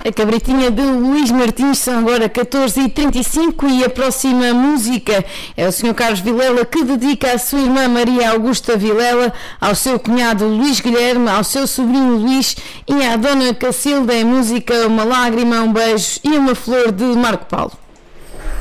A cabritinha de Luís Martins. São agora 14h35 e a próxima música é o Sr. Carlos Vilela, que dedica à sua irmã Maria Augusta Vilela, ao seu cunhado Luís Guilherme, ao seu sobrinho Luís e à dona Cacilda. É música Uma Lágrima, um Beijo e uma Flor, de Marco Paulo.